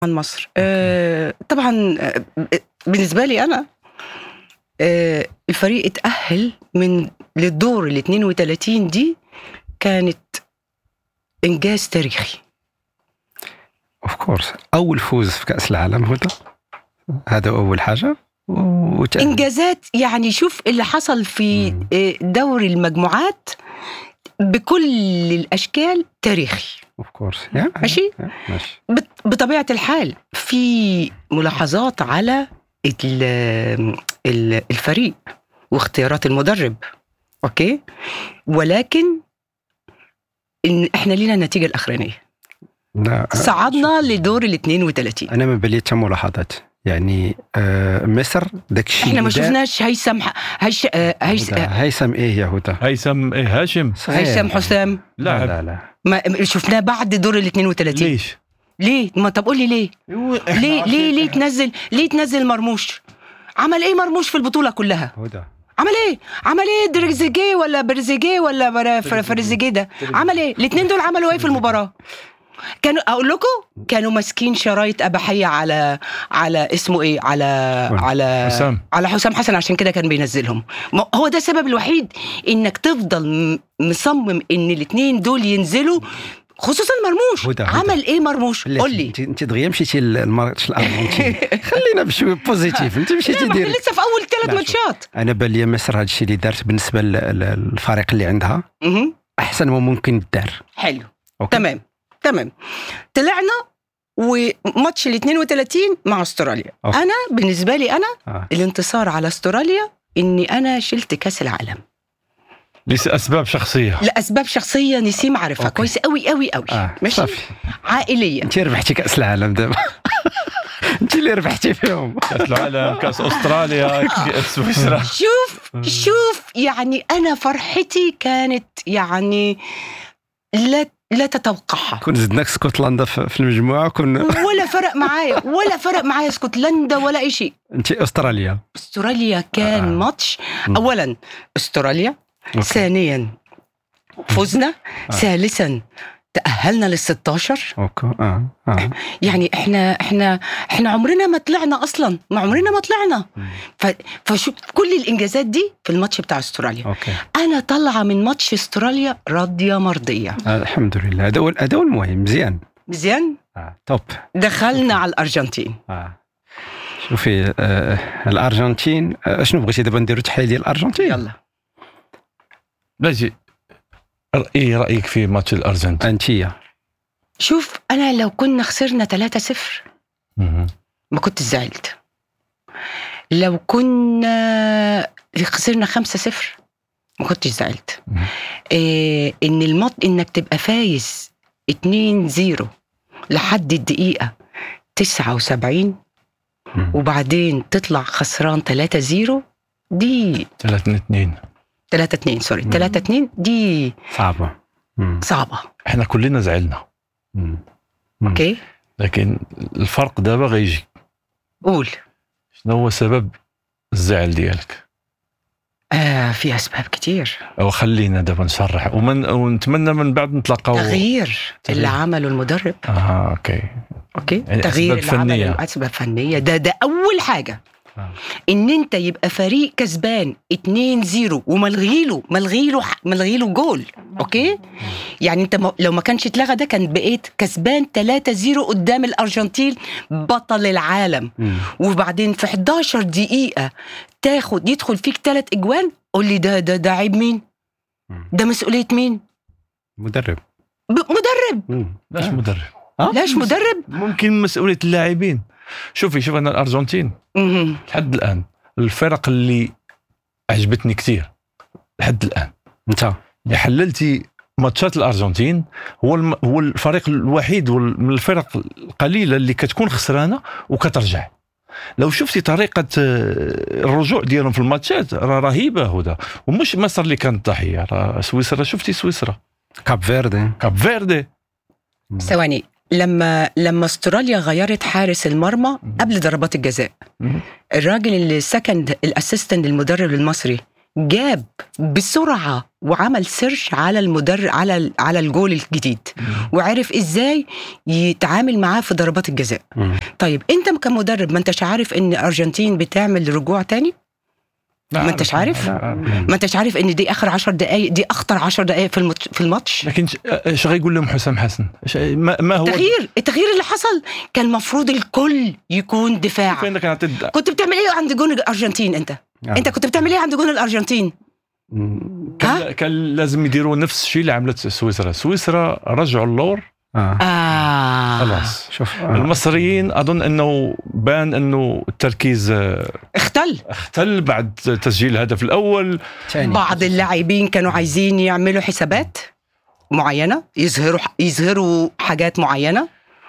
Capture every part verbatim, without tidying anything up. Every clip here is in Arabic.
عن مصر آه طبعا آه، بالنسبة لي أنا آه الفريق اتأهل من للدور ال اثنين وثلاثين دي كانت إنجاز تاريخي. اوف كورس اول فوز في كاس العالم هدى، هذا اول حاجه. وتأهل. إنجازات يعني شوف اللي حصل في مم. آه، دوري المجموعات بكل الأشكال تاريخي. اوف كورس ماشي؟ ماشي. بط- بطبيعة الحال في ملاحظات على ال- ال- الفريق واختيارات المدرب، أوكي، ولكن إن إحنا لينا النتيجة الأخرانية، لا صعدنا لدور ال اثنين وثلاثين. انا ما بالي حتى ملاحظات يعني آه مصر داك الشيء إحنا ما اللي دار- شفناش هيثم ح- هيش آه، هيس هدى، آه، هيثم ايه يا هدى؟ هيثم إيه هاشم صغير. هيثم حسام لا لاعب. لا لا ما شفناه بعد دور ال اثنين وثلاثين. ليش؟ ليه؟ ما طب قول لي ليه؟ ليه ليه ليه تنزل ليه تنزل مرموش؟ عمل ايه مرموش في البطولة كلها؟ هدى عمل ايه؟ عمل ايه دريزيجيه ولا برزيجيه ولا بر- فر- فرزيجيه ده؟ عمل ايه؟ الاثنين دول عملوا ايه في المباراة؟ كانوا اقول لكم كانوا ماسكين شرايط اباحيه على على اسمه ايه على على حسام. على حسام حسن، عشان كده كان بينزلهم. ما- هو ده السبب الوحيد انك تفضل م- مصمم ان الاثنين دول ينزلوا، خصوصا مرموش. هدى، هدى. عمل ايه مرموش؟ قول لي. انت انت دغيا مشيتي للماتش الارجنتين. خلينا بشوي بوزيتيف. انت مشيتي لا، ما دير احنا لسه في اول ثلاث لا، ماتشات. انا بان لي مصر هذا الشيء اللي دارت بالنسبه لل- للفريق اللي عندها مهم. احسن ما ممكن دار. حلو. أوكي. تمام تمام. طلعنا وماتش ال اثنين وثلاثين مع استراليا. أوكي. انا بالنسبه لي انا آه. الانتصار على استراليا اني انا شلت كاس العالم لأسباب شخصية. لاسباب شخصيه نسيم عارفها أوكي. كويس قوي قوي قوي. آه. ماشي، صافي. عائليه. انت ربحتي كاس العالم دابا. انت اللي ربحتي فيهم. كأس العالم، كأس أستراليا، كأس سويسرا. شوف شوف يعني انا فرحتي كانت يعني لا لا تتوقعها. كون زدناك اسكتلندا في في المجموعه كون ولا فرق معايا ولا فرق معايا اسكتلندا ولا اي شيء. انت استراليا. استراليا كان آه. ماتش. م. اولا استراليا، أوكي. ثانيا فزنا، ثالثا تأهلنا للستاشر. اوكي اه اه يعني احنا احنا احنا عمرنا ما طلعنا اصلا، ما عمرنا ما طلعنا. ف... فشوف كل الانجازات دي في الماتش بتاع استراليا. اوكي انا طالعه من ماتش استراليا راضيه مرضيه. آه، الحمد لله. هذا هو هذا هو المهم. مزيان. مزيان. آه. توب. دخلنا على الارجنتين. آه. شوفي آه الارجنتين آه شنو بغيتي دابا نديرو تحليل ديال الارجنتين؟ يلا باجي إيه رأيك في ماتش الأرجنتين؟ انتيا شوف انا لو كنا خسرنا ثلاثة صفر مهم. ما كنت زعلت. لو كنا خسرنا خمسة صفر ما كنتش زعلت. مم. إيه ان المط انك تبقى فايز اتنين صفر لحد الدقيقة تسعة وسبعين مم. وبعدين تطلع خسران ثلاثة صفر، دي ثلاثة اثنين. ثلاثة اثنين سوري مم. ثلاثة اثنين دي صعبه. مم. صعبة. احنا كلنا زعلنا، مم. مم. اوكي لكن الفرق دابا غيجي. قول. شنو هو سبب الزعل ديالك؟ آه في اسباب كتير. او خلينا دابا نشرح ومن ونتمنى من بعد نتلاقاو. تغيير تغيير. اللي عمله المدرب. اه اوكي. اوكي يعني تغيير أسباب اللي فنية. عمله اسباب فنيه. ده ده اول حاجه. آه. ان انت يبقى فريق كسبان اتنين صفر وملغيله ملغيله ملغيله جول. اوكي يعني انت م- لو ما كانش اتلغى ده كان بقيت كسبان ثلاثة صفر قدام الارجنتين بطل العالم. مم. وبعدين في حداشر دقيقه تاخد يدخل فيك ثلاث اجوان. قول لي ده ده ده عيب مين؟ مم. ده مسؤوليه مين؟ مدرب. ب- مدرب. مم. لاش آه. مدرب؟ آه. لاش مدرب؟ ممكن مسؤولية اللاعبين. شوفي شوف أنا الأرجنتين مهم. لحد الآن الفرق اللي عجبتني كتير لحد الآن. انت اللي حللتي ماتشات الأرجنتين هو الم... هو الفريق الوحيد وال- من الفرق القليلة اللي كتكون خسرانة وكترجع. لو شفتي طريقة آه، الرجوع ديالهم في الماتشات راه رهيبة هدى. ومش مصر اللي كانت ضحية، راه سويسرا. شفتي سويسرا، كاب فيردي. كاب فيردي. ثواني. لما لما استراليا غيرت حارس المرمى قبل ضربات الجزاء، مم. الراجل اللي سكند الاسيستنت المدرب المصري جاب بسرعه وعمل سيرش على المدرب على على الجول الجديد وعرف ازاي يتعامل معاه في ضربات الجزاء. مم. طيب انت كمدرب ما انتش عارف ان الارجنتين بتعمل رجوع تاني؟ ما انتش عارف؟ ما انتش عارف ان دي اخر عشر دقائق دي اخطر عشر دقائق في الماتش في الماتش؟ لكن ايش غيقول لهم حسام حسن؟ ما, ما هو التغيير التغيير اللي حصل كان المفروض الكل يكون دفاع. فين كانت تد... كنت بتعمل ايه عند جون الارجنتين انت؟ آه. انت كنت بتعمل ايه عند جون الارجنتين؟ كان, كان لازم يديروا نفس الشيء اللي عملت سويسرا. سويسرا رجعوا اللور. آه. آه. خلاص. شوف آه. المصريين اظن انه بان انه التركيز اختل اختل بعد تسجيل الهدف الاول. تاني. بعض اللاعبين كانوا عايزين يعملوا حسابات معينة، يظهروا يظهروا حاجات معينة.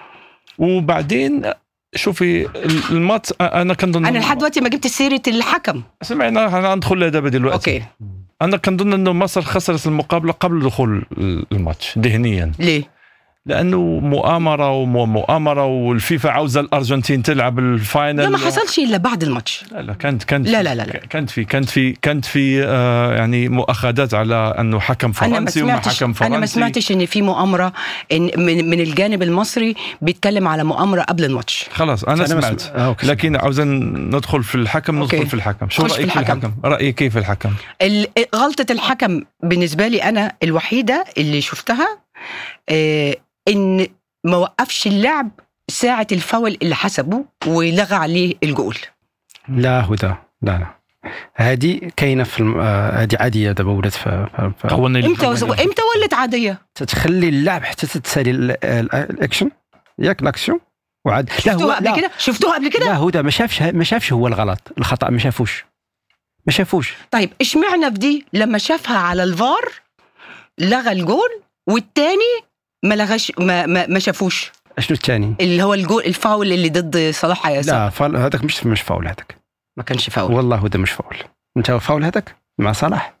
وبعدين شوفي الماتش انا كنظن انا لحد دلوقتي ما جبت سيرة الحكم. سمعنا ندخل لهذا دلوقتي. اوكي. انا كنظن انه مصر خسرت المقابله قبل دخول الماتش ذهنيا. ليه؟ لانه مؤامره ومؤامره والفيفا عاوزه الارجنتين تلعب الفاينل. لا ما حصلش الا بعد الماتش. لا لا كانت كانت لا لا لا, لا. كانت في كانت في كانت في آه يعني مؤاخذات على انه حكم فرنسي وما حكم فرنسي. انا ما سمعتش ان في مؤامره إن من, من الجانب المصري بيتكلم على مؤامره قبل الماتش. خلاص انا سمعت آه أوكي. لكن عاوزين ندخل في الحكم. ندخل أوكي. في الحكم. شو رايك في الحكم. الحكم؟ رايك كيف الحكم؟ غلطه الحكم بالنسبه لي انا الوحيده اللي شفتها آه ان ما وقفش اللعب ساعة الفاول اللي حسبه ولغى عليه الجول. لا هدى لا لا هذه كاينه في هذه آه عاديه دابا ولات في قوانين. امتى امتى ولت عاديه؟ تتخلي اللعب حتى تتسالي الاكشن ياك الاكشن وعاد. لا شفتوها قبل كده؟ شفتوها قبل كده؟ لا هدى ما شافش ما شافش هو الغلط الخطا ما شافوش ما شافوش. طيب اشمعنى في دي لما شافها على الفار لغى الجول والتاني ما لغاش ما ما, ما شافوش؟ شنو الثاني اللي هو الجول الفاول اللي ضد صلاح ياسر. لا فاول هذاك مش مش فاول هذاك ما كانش فاول والله هذا مش فاول. انت فاول هذاك مع صلاح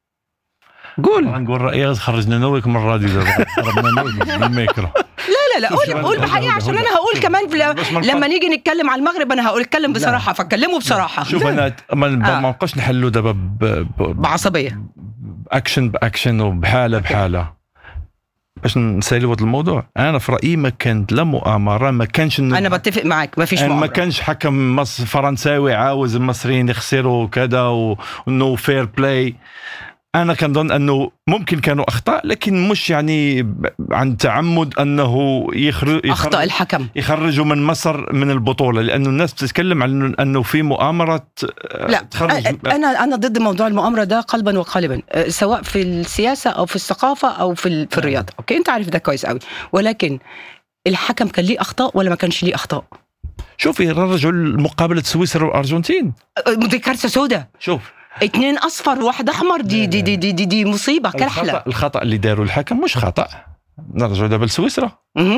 قول نقول رأيي خرجنا نويك من الراديو دابا ضربنا نويك بالميكرو. لا لا لا قول قول بحقيقة عشان انا هقول كمان لما نيجي نتكلم على المغرب انا هقول اتكلم بصراحه فاتكلموا بصراحه. شوف انا ما نبقاش نحلوا دابا بعصبيه باكشن باكشن وبحاله بحاله باش نسالوا هذا الموضوع. انا في رايي ما كانت لا مؤامره ما كانش انا بتفق معك ما فيش مؤامره. ما كانش حكم مصر فرنساوي عاوز المصريين يخسروا كذا ونو فير بلاي. أنا كنظن أنه ممكن كانوا أخطاء لكن مش يعني عن تعمد أنه يخرج أخطاء الحكم يخرجوا من مصر من البطولة لأنه الناس بتتكلم عن أنه في مؤامرة. لا تخرج. أنا أنا ضد موضوع المؤامرة ده قلبا وقالبا سواء في السياسة أو في الثقافة أو في في الرياضة. أوكي أنت عارف ده كويس قوي ولكن الحكم كان ليه أخطاء ولا ما كانش ليه أخطاء؟ شوفي رجعوا مقابلة سويسرا والأرجنتين دي كارثة سوداء. شوف اتنين اصفر وواحد احمر دي دي دي دي, دي, دي مصيبه كحله. الخطأ, الخطا اللي داروا الحكم مش خطا. نرجع دابا لسويسرا.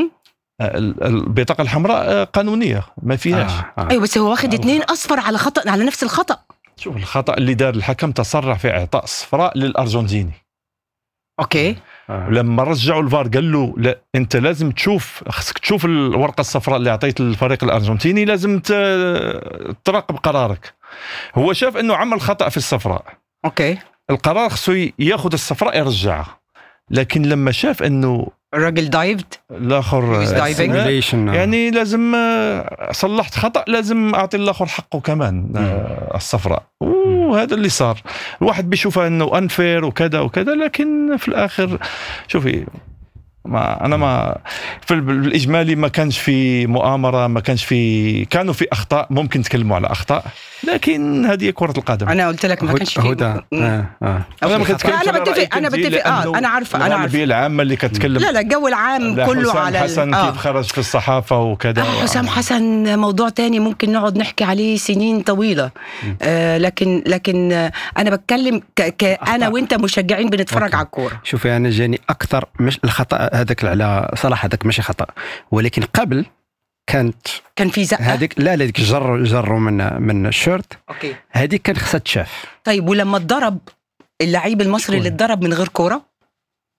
البطاقه الحمراء قانونيه ما فيهاش. آه. آه. ايوه بس هو واخد اتنين اصفر على خطا على نفس الخطا. شوف الخطا اللي دار الحكم تسرع في اعطاء صفراء للارجنتيني. اوكي آه. لما رجعوا الفار قال له لا انت لازم تشوف خصك تشوف الورقه الصفراء اللي اعطيت الفريق الارجنتيني لازم تراقب قرارك. هو شاف انه عمل خطا في الصفراء. اوكي القرار خصو ياخذ الصفراء يرجعها لكن لما شاف انه الراجل دايفد الاخر يعني لازم صلحت خطا لازم اعطي الاخر حقه كمان الصفراء. وهذا اللي صار. الواحد بيشوفها انه انفير وكذا وكذا لكن في الاخر شوفي ما انا ما في الاجمالي ما كانش في مؤامره ما كانش في كانوا في اخطاء ممكن نتكلموا على اخطاء لكن هذه كره القدم. انا قلت لك ما كانش في آه. آه. انا ما كنتكلمش انا بتفق انا بتفق اه انا عارفه انا عارفه الغالبيه العامه اللي كتكلم. لا لا الجو العام كله على حسن آه. كيف خرج في الصحافه وكذا. آه حسام حسن موضوع تاني ممكن نقعد نحكي عليه سنين طويله. آه لكن لكن آه انا بتكلم كأنا وانت مشجعين بنتفرج أوكي. على الكوره. شوفي انا جاني اكثر مش الخطا هذاك على صلاح هذاك ماشي خطا ولكن قبل كانت كان في زقه هذيك لا لا ديك جر جروا من من الشورت. اوكي هذيك كان خصها تشاف. طيب ولما اتضرب اللعيب المصري اللي اتضرب من غير كوره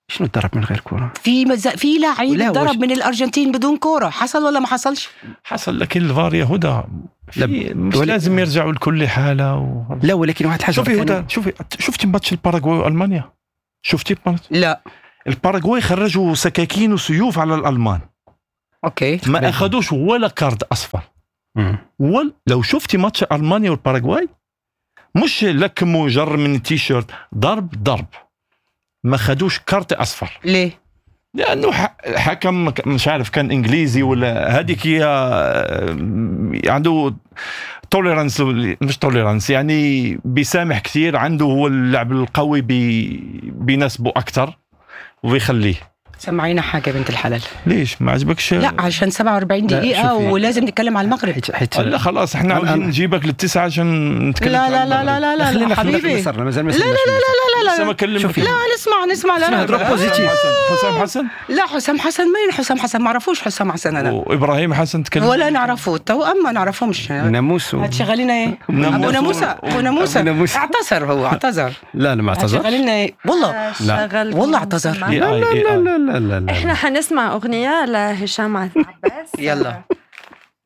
شنو تدرب من غير كرة؟ في مز... في لعيب لا، ضرب وش- من الارجنتين بدون كوره، حصل ولا ما حصلش؟ حصل، لكن الفار يا هدى لا، في- مش ولا- لازم يرجعوا لكل حاله و... لا ولكن واحد حاجة شوفي كانوا- هدى، شوفي شفتي ماتش الباراغواي والمانيا؟ شفتي ماتش لا الباراغواي؟ خرجوا سكاكين وسيوف على الالمان، اوكي ما اخذوش ولا كارد اصفر. مم. وال لو شفتي ماتش المانيا والباراغواي، مش لكم وجر من التيشيرت، ضرب ضرب، ما خدوش كارت اصفر، ليه؟ لانه ح- حكم ك- مش عارف كان انجليزي ولا هذيك هي، عنده توليرانس، مش توليرانس يعني بيسامح كثير، عنده هو اللعب القوي بي بيناسبه اكثر وبيخليه. سمعينا حاجه بنت الحلال. ليش ما عجبكش؟ لا عشان سبعة وأربعين لا، دقيقه شوفي. ولازم نتكلم على المغرب. حيت حيت لا خلاص احنا أنا- عاوزين أنا- نجيبك للتسعة عشان نتكلم. لا لا لا لا لا لا, خلينا لا في حبيبي. مصر مازال ما لا لا لا لا لسه ما لا كلمك. شوفي. لا نسمع نسمع لا نهضروا لا بوزيتيف. حسام حسن لا حسام حسن مين حسام حسن؟ ما عرفوش حسام حسن انا وابراهيم حسن تكلم ولا نعرفه التوأم ما نعرفهمش. ناموس و... هاد شغالينا ايه؟ ناموس ابو و- ناموسه ابو ناموسه أبو ناموسة. اعتذر هو اعتذر. لا لا ما هاد اعتذر. شغالنا ايه؟ والله لا. شغل والله اعتذر. إيه آي، إيه لا آي. لا لا لا لا احنا حنسمع اغنيه لهشام عباس. يلا.